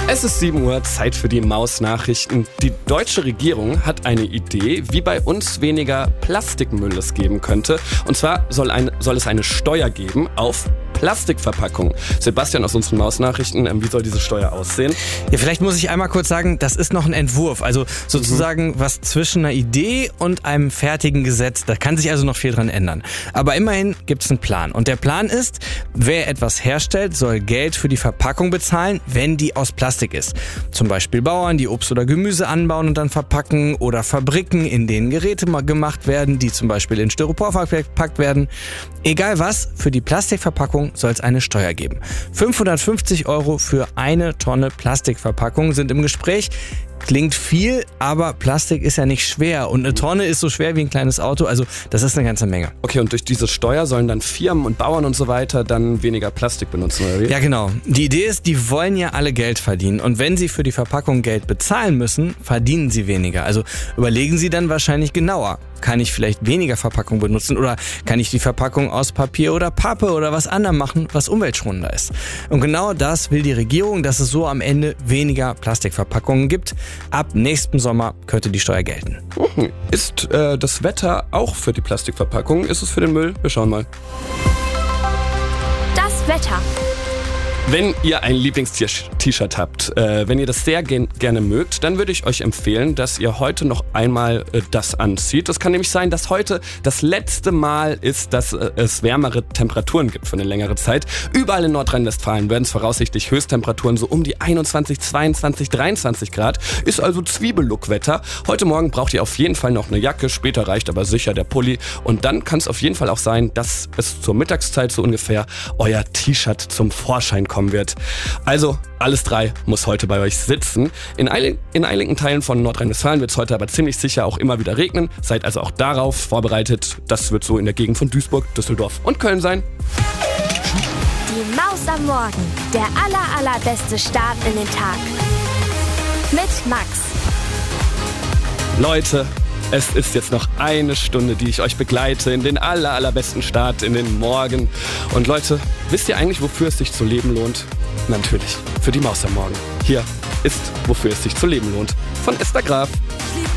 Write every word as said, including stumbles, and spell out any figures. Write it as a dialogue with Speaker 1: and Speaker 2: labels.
Speaker 1: Es ist sieben Uhr, Zeit für die Maus-Nachrichten. Die deutsche Regierung hat eine Idee, wie bei uns weniger Plastikmüll es geben könnte. Und zwar soll, ein, soll es eine Steuer geben auf Plastikverpackungen. Sebastian aus unseren Maus-Nachrichten, wie soll diese Steuer aussehen?
Speaker 2: Ja, vielleicht muss ich einmal kurz sagen, das ist noch ein Entwurf. Also sozusagen mhm. was zwischen einer Idee und einem fertigen Gesetz. Da kann sich also noch viel dran ändern. Aber immerhin gibt es einen Plan. Und der Plan ist, wer etwas herstellt, soll Geld für die Verpackung bezahlen, wenn die aus Plastik ist. Zum Beispiel Bauern, die Obst oder Gemüse anbauen und dann verpacken, oder Fabriken, in denen Geräte gemacht werden, die zum Beispiel in Styropor verpackt werden. Egal was, für die Plastikverpackung soll es eine Steuer geben. fünfhundertfünfzig Euro für eine Tonne Plastikverpackung sind im Gespräch. Klingt viel, aber Plastik ist ja nicht schwer und eine Tonne ist so schwer wie ein kleines Auto, also das ist eine ganze Menge.
Speaker 1: Okay, und durch diese Steuer sollen dann Firmen und Bauern und so weiter dann weniger Plastik benutzen, oder wie?
Speaker 2: Ja, genau. Die Idee ist, die wollen ja alle Geld verdienen und wenn sie für die Verpackung Geld bezahlen müssen, verdienen sie weniger. Also überlegen sie dann wahrscheinlich genauer. Kann ich vielleicht weniger Verpackung benutzen oder kann ich die Verpackung aus Papier oder Pappe oder was anderem machen, was umweltschonender ist? Und genau das will die Regierung, dass es so am Ende weniger Plastikverpackungen gibt. Ab nächsten Sommer könnte die Steuer gelten.
Speaker 1: Ist äh, das Wetter auch für die Plastikverpackung? Ist es für den Müll? Wir schauen mal.
Speaker 3: Das Wetter.
Speaker 1: Wenn ihr ein Lieblings-T-Shirt habt, äh, wenn ihr das sehr gen- gerne mögt, dann würde ich euch empfehlen, dass ihr heute noch einmal äh, das anzieht. Es kann nämlich sein, dass heute das letzte Mal ist, dass äh, es wärmere Temperaturen gibt für eine längere Zeit. Überall in Nordrhein-Westfalen werden es voraussichtlich Höchsttemperaturen so um die einundzwanzig, zweiundzwanzig, dreiundzwanzig Grad. Ist also Zwiebellook-Wetter. Heute Morgen braucht ihr auf jeden Fall noch eine Jacke, später reicht aber sicher der Pulli. Und dann kann es auf jeden Fall auch sein, dass es zur Mittagszeit so ungefähr euer T-Shirt zum Vorschein kommt wird. Also alles drei muss heute bei euch sitzen. In, eil- in einigen Teilen von Nordrhein-Westfalen wird es heute aber ziemlich sicher auch immer wieder regnen. Seid also auch darauf vorbereitet. Das wird so in der Gegend von Duisburg, Düsseldorf und Köln sein.
Speaker 3: Die Maus am Morgen. Der aller, allerbeste Start in den Tag. Mit Max.
Speaker 1: Leute, es ist jetzt noch eine Stunde, die ich euch begleite in den aller, allerbesten Start in den Morgen. Und Leute, wisst ihr eigentlich, wofür es sich zu leben lohnt? Natürlich, für die Maus am Morgen. Hier ist, wofür es sich zu leben lohnt, von Esther Graf.